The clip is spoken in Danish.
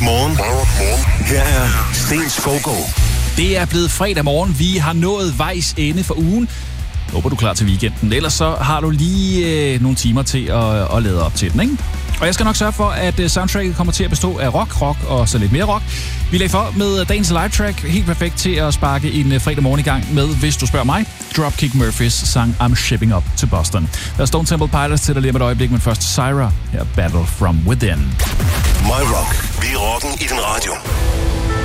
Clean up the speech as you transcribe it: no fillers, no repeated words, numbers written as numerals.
Morgen. Her er Sten Skovgaard. Det er blevet fredag morgen. Vi har nået vejs ende for ugen. Håber du er klar til weekenden. Ellers så har du lige nogle timer til at lade op til den, ikke? Og jeg skal nok sørge for, at soundtracket kommer til at bestå af rock og så lidt mere rock. Vi lagde for med dagens live track. Helt perfekt til at sparke en fredag morgen i gang med, hvis du spørger mig, Dropkick Murphys sang I'm Shipping Up to Boston. Der er Stone Temple Pilots til dig lige om et øjeblik, men først Syra her, Battle from Within. My Rock. Vi er rocken i din radio.